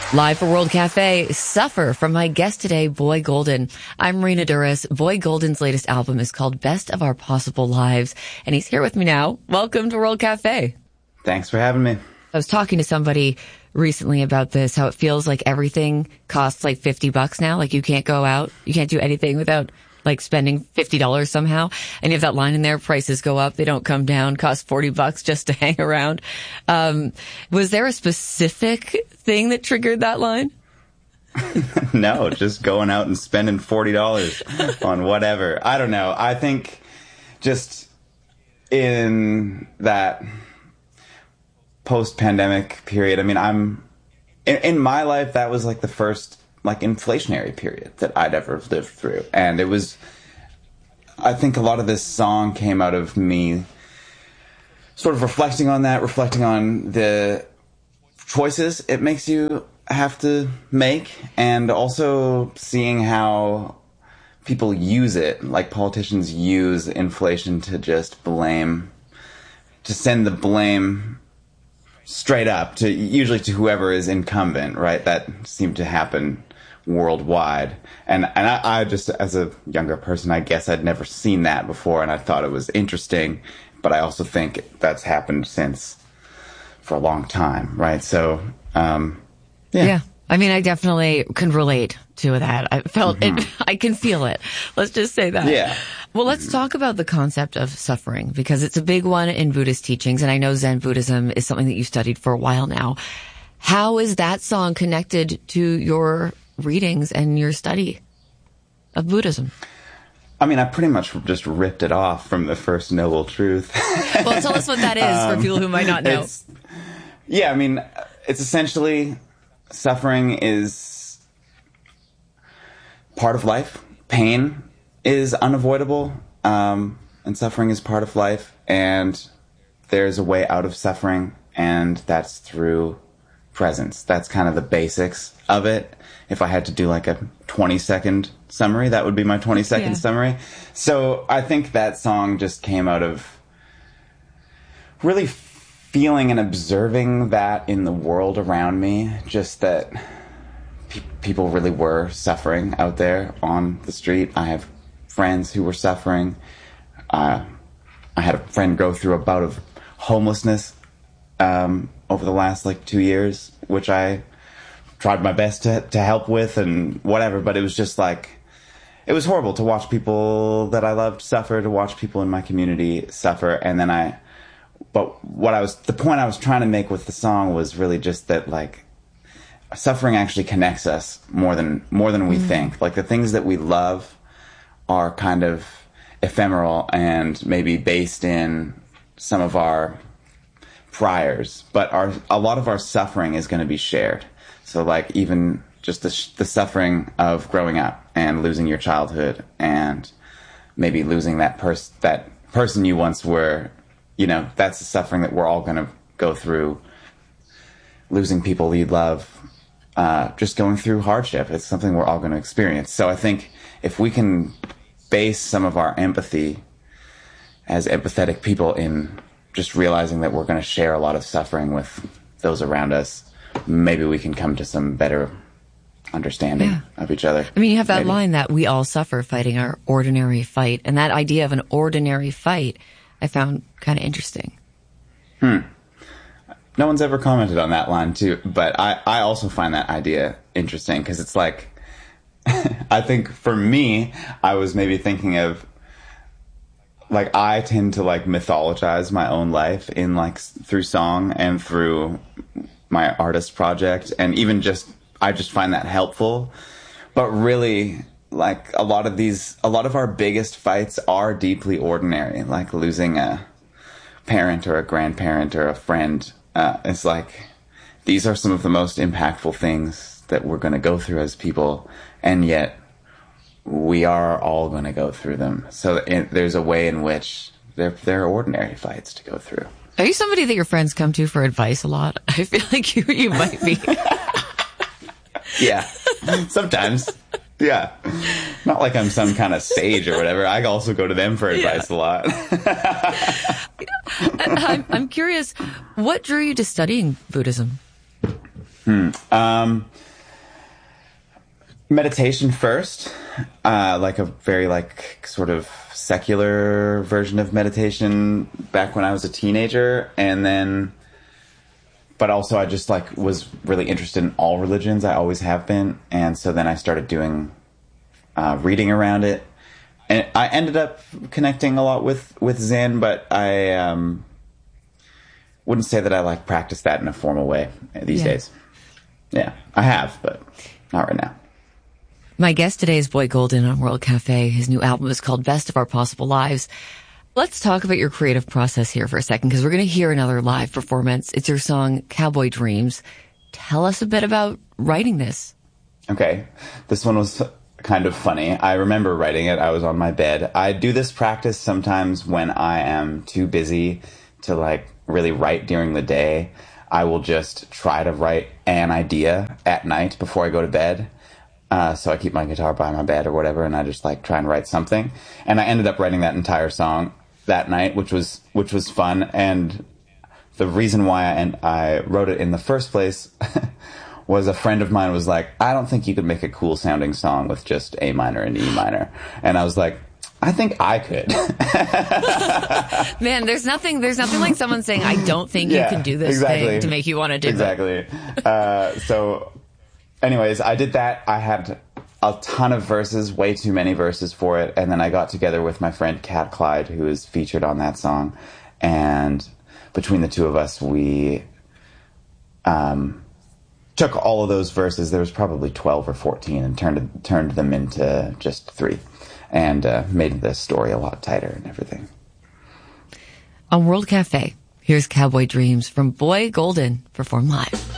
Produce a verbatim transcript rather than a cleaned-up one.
Live for World Cafe, Suffer from my guest today, Boy Golden. I'm Marina Duras. Boy Golden's latest album is called Best of Our Possible Lives, and he's here with me now. Welcome to World Cafe. Thanks for having me. I was talking to somebody recently about this, how it feels like everything costs like fifty bucks now. Like you can't go out, you can't do anything without like spending fifty dollars somehow. And you have that line in there, prices go up, they don't come down, cost forty bucks just to hang around. Um, was there a specific thing that triggered that line? No, just going out and spending forty dollars on whatever. I don't know. I think just in that post-pandemic period, I mean, I'm, in, in my life, that was like the first like inflationary period that I'd ever lived through. And it was, I think a lot of this song came out of me sort of reflecting on that, reflecting on the choices it makes you have to make, and also seeing how people use it, like politicians use inflation to just blame, to send the blame straight up to usually to whoever is incumbent, right? That seemed to happen worldwide. And and I, I just, as a younger person, I guess I'd never seen that before, and I thought it was interesting, but I also think that's happened since for a long time, right? So, um, yeah. Yeah. I mean, I definitely can relate to that. I felt mm-hmm. it, I can feel it. Let's just say that. Yeah. Well, let's mm-hmm. talk about the concept of suffering, because it's a big one in Buddhist teachings. And I know Zen Buddhism is something that you've studied for a while now. How is that song connected to your readings and your study of Buddhism? I mean, I pretty much just ripped it off from the First Noble Truth. Well, tell us what that is um, for people who might not know. It's, yeah, I mean, it's essentially suffering is part of life. Pain is unavoidable, um, and suffering is part of life. And there's a way out of suffering, and that's through presence. That's kind of the basics of it. If I had to do like a twenty second summary, that would be my twenty second yeah. summary. So I think that song just came out of really feeling and observing that in the world around me, just that pe- people really were suffering out there on the street. I have friends who were suffering. Uh, I had a friend go through a bout of homelessness um, over the last like two years, which I tried my best to to help with and whatever, but it was just like, it was horrible to watch people that I loved suffer, to watch people in my community suffer. And then I, but what I was, the point I was trying to make with the song was really just that, like, suffering actually connects us more than, more than we mm. think. Like, the things that we love are kind of ephemeral and maybe based in some of our priors, but our, a lot of our suffering is going to be shared. So, like, even just the, sh- the suffering of growing up and losing your childhood and maybe losing that person, that person you once were, you know, that's the suffering that we're all going to go through. Losing people you love, uh, just going through hardship. It's something we're all going to experience. So I think if we can base some of our empathy as empathetic people in just realizing that we're going to share a lot of suffering with those around us, maybe we can come to some better understanding yeah. of each other. I mean, you have that maybe. line that we all suffer fighting our ordinary fight. And that idea of an ordinary fight, I found kind of interesting. Hmm. No one's ever commented on that line, too. But I, I also find that idea interesting, because it's like, I think for me, I was maybe thinking of, like, I tend to, like, mythologize my own life in, like, through song and through my artist project, and even just, I just find that helpful. But really, like, a lot of these, a lot of our biggest fights are deeply ordinary, like losing a parent or a grandparent or a friend. Uh, it's like, these are some of the most impactful things that we're going to go through as people, and yet we are all going to go through them. So it, there's a way in which they're, they're ordinary fights to go through. Are you somebody that your friends come to for advice a lot? I feel like you you might be. Yeah, sometimes. Yeah. Not like I'm some kind of sage or whatever. I also go to them for advice yeah. a lot. I'm, I'm curious, what drew you to studying Buddhism? Hmm. Um, meditation first, uh, like a very like sort of secular version of meditation back when I was a teenager. And then, but also I just like was really interested in all religions. I always have been. And so then I started doing, uh, reading around it. And I ended up connecting a lot with, with Zen, but I, um, wouldn't say that I like practice that in a formal way these yeah. days. Yeah, I have, but not right now. My guest today is Boy Golden on World Cafe. His new album is called Best of Our Possible Lives. Let's talk about your creative process here for a second, because we're going to hear another live performance. It's your song, Cowboy Dreams. Tell us a bit about writing this. Okay. This one was kind of funny. I remember writing it. I was on my bed. I do this practice sometimes when I am too busy to like really write during the day. I will just try to write an idea at night before I go to bed. Uh, so I keep my guitar by my bed or whatever, and I just like try and write something. And I ended up writing that entire song that night, which was which was fun. And the reason why I, and I wrote it in the first place was a friend of mine was like, I don't think you could make a cool sounding song with just A minor and E minor. And I was like, I think I could. Man, there's nothing there's nothing like someone saying, I don't think yeah, you can do this exactly. thing to make you want to do exactly. it. Exactly. uh, so anyways, I did that. I had a ton of verses, way too many verses for it. And then I got together with my friend Kat Clyde, who is featured on that song. And between the two of us, we um, took all of those verses. There was probably twelve or fourteen, and turned turned them into just three, and uh, made the story a lot tighter and everything. On World Cafe, here's Cowboy Dreams from Boy Golden, performed live.